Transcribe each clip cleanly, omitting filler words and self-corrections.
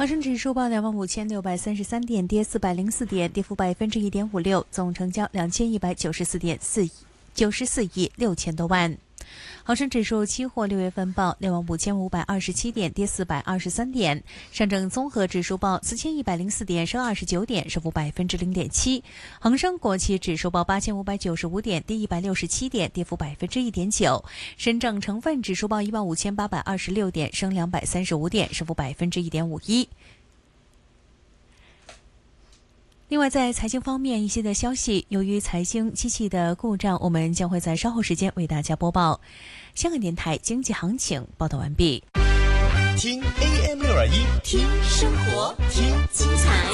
恒生指数报25,633点，跌404点，跌幅1.56%，总成交2194.4亿94亿6千多万。恒生指数期货6月份报65,527点，跌423点。上证综合指数报4104点，升29点，升幅0.7%。恒生国企指数报8595点，跌167点，跌幅1.9%。深证成分指数报15826点，升235点，升幅1.51%。另外，在财经方面一些的消息，由于财经机器的故障，我们将会在稍后时间为大家播报。香港电台经济行情报道完毕。 听 AM621， 听生活，听精彩，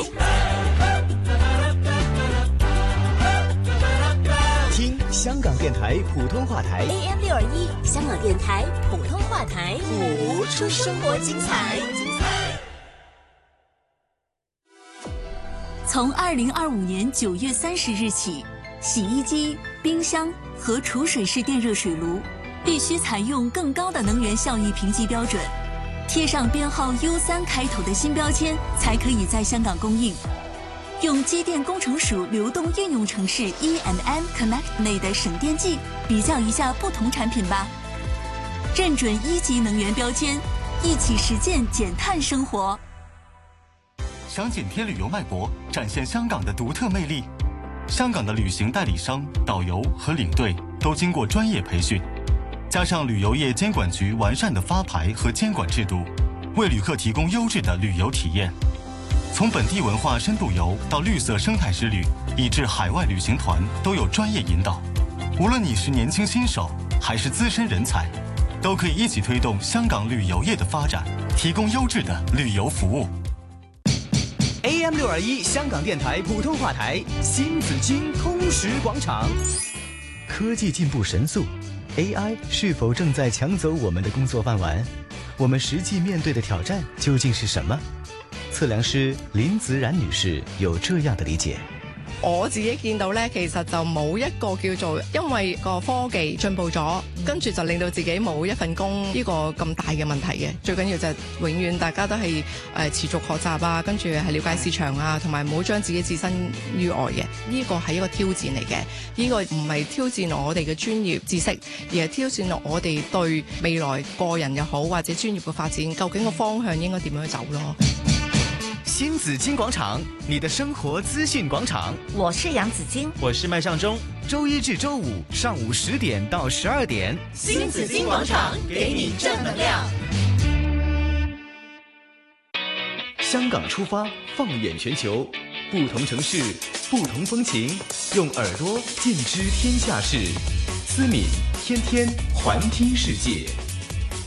听香港电台普通话台 AM621，香港电台普通话台， 谱出生活精彩。 从2025年9月30日起，洗衣机、冰箱和储水式电热水炉必须采用更高的能源效益评级标准，贴上编号 U3 开头的新标签，才可以在香港供应。用机电工程署流动应用程式 E&M Connect 内的省电计比较一下不同产品吧，认准1级能源标签，一起实践减碳生活。 想紧贴旅游脉搏，展现香港的独特魅力。香港的旅行代理商、导游和领队都经过专业培训，加上旅游业监管局完善的发牌和监管制度，为旅客提供优质的旅游体验。从本地文化深度游到绿色生态之旅，以至海外旅行团，都有专业引导。无论你是年轻新手还是资深人才，都可以一起推动香港旅游业的发展，提供优质的旅游服务。 AM621香港电台普通话台新紫金通识广场。科技进步神速， AI 是否正在抢走我们的工作饭碗？我们实际面对的挑战究竟是什么？测量师林子冉女士有这样的理解。 我自己見到咧，其實就冇一個叫做因為個科技進步咗，跟住就令到自己冇一份工呢個咁大嘅問題嘅。最緊要就係永遠大家都係持續學習啊，跟住係了解市場啊，同埋唔好將自己置身於外嘅。呢個係一個挑戰嚟嘅，呢個唔係挑戰我哋嘅專業知識，而係挑戰我哋對未來個人又好或者專業嘅發展，究竟個方向應該點樣走咯。 新紫金廣場，你的生活資訊廣場。 我是楊子晶， 我是麥尚中。周一至周五上午10點到12點， 新紫金廣場給你正能量。 香港出發，放眼全球，不同城市，不同風情，用耳朵見知天下事。思敏天天環聽世界。